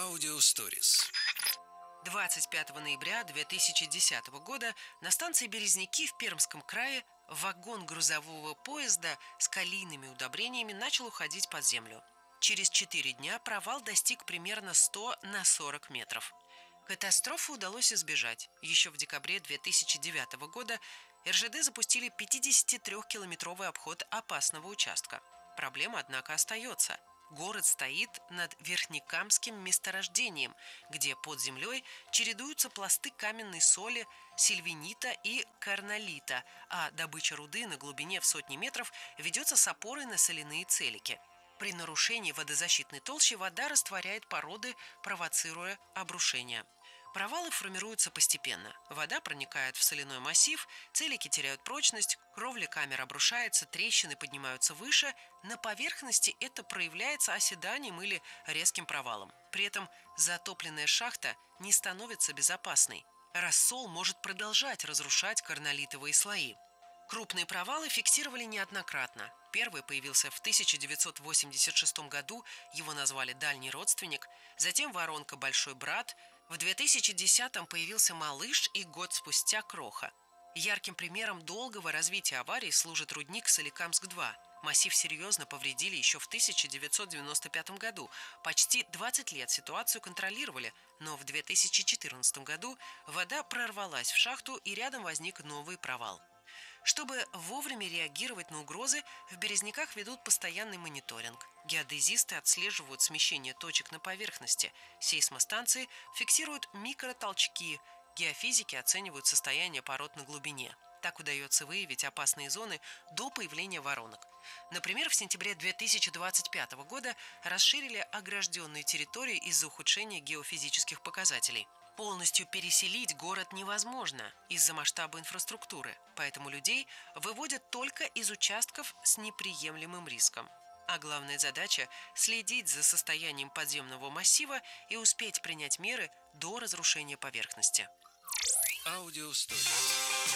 Аудиосторис. 25 ноября 2010 года на станции Березники в Пермском крае вагон грузового поезда с калийными удобрениями начал уходить под землю. Через 4 дня провал достиг примерно 100 на 40 метров. Катастрофу удалось избежать. Еще в декабре 2009 года РЖД запустили 53-километровый обход опасного участка. Проблема, однако, остается. Город стоит над Верхнекамским месторождением, где под землей чередуются пласты каменной соли, сильвинита и карнолита, а добыча руды на глубине в сотни метров ведется с опорой на соляные целики. При нарушении водозащитной толщи вода растворяет породы, провоцируя обрушение. Провалы формируются постепенно. Вода проникает в соляной массив, целики теряют прочность, кровля камер обрушается, трещины поднимаются выше. На поверхности это проявляется оседанием или резким провалом. При этом затопленная шахта не становится безопасной. Рассол может продолжать разрушать карнолитовые слои. Крупные провалы фиксировали неоднократно. Первый появился в 1986 году, его назвали «Дальний родственник», затем воронка «Большой брат», в 2010-м появился «Малыш» и год спустя «Кроха». Ярким примером долгого развития аварии служит рудник Соликамск-2. Массив серьезно повредили еще в 1995 году. Почти 20 лет ситуацию контролировали, но в 2014 году вода прорвалась в шахту и рядом возник новый провал. Чтобы вовремя реагировать на угрозы, в Березниках ведут постоянный мониторинг. Геодезисты отслеживают смещение точек на поверхности. Сейсмостанции фиксируют микротолчки. Геофизики оценивают состояние пород на глубине. Так удается выявить опасные зоны до появления воронок. Например, в сентябре 2025 года расширили огражденные территории из-за ухудшения геофизических показателей. Полностью переселить город невозможно из-за масштаба инфраструктуры, поэтому людей выводят только из участков с неприемлемым риском. А главная задача – следить за состоянием подземного массива и успеть принять меры до разрушения поверхности. Аудиосторис.